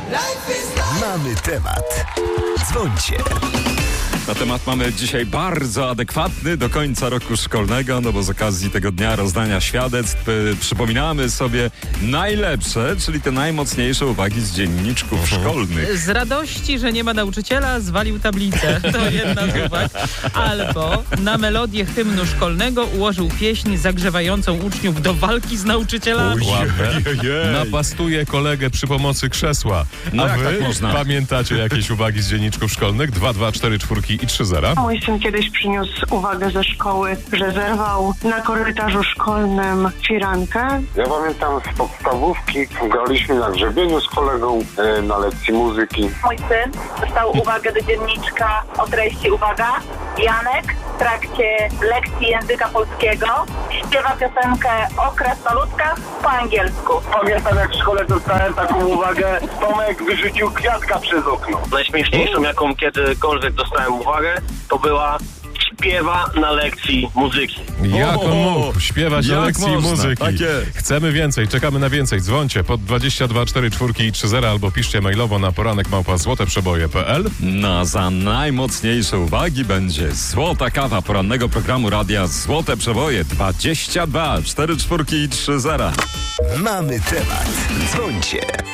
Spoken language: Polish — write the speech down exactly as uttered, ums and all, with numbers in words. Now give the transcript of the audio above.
Mamy temat. Dzwońcie. Na temat mamy dzisiaj bardzo adekwatny do końca roku szkolnego, no bo z okazji tego dnia rozdania świadectw y, przypominamy sobie najlepsze, czyli te najmocniejsze uwagi z dzienniczków szkolnych. Z radości, że nie ma nauczyciela, zwalił tablicę. To jedna z uwag. Albo na melodię hymnu szkolnego ułożył pieśń zagrzewającą uczniów do walki z nauczycielami. Napastuje kolegę przy pomocy krzesła. No A jak wy tak można? pamiętacie jakieś uwagi z dzienniczków szkolnych? dwa, dwa, cztery, cztery i trzy zera. Mój syn kiedyś przyniósł uwagę ze szkoły, że zerwał na korytarzu szkolnym firankę. Ja pamiętam z podstawówki, graliśmy na grzebieniu z kolegą e, na lekcji muzyki. Mój syn dostał uwagę do dzienniczka o treści, uwaga, Janek w trakcie lekcji języka polskiego śpiewa piosenkę o krasnoludkach po angielsku. Pamiętam, jak w szkole dostałem taką uwagę, Tomek wyrzucił kwiatka przez okno. Najśmieszniejszą, jaką kiedykolwiek dostałem uwagę, to była śpiewa na lekcji muzyki. Jak on mógł śpiewać na Jak lekcji można? muzyki? Tak jest. Chcemy więcej, czekamy na więcej. Dzwońcie pod dwadzieścia dwa, cztery, cztery i trzy zera albo piszcie mailowo na poranek małpa złote przeboje kropka p l. No, za najmocniejsze uwagi będzie złota kawa porannego programu radia Złote Przeboje dwadzieścia dwa, cztery, cztery i trzy zera. Mamy temat. Dzwońcie.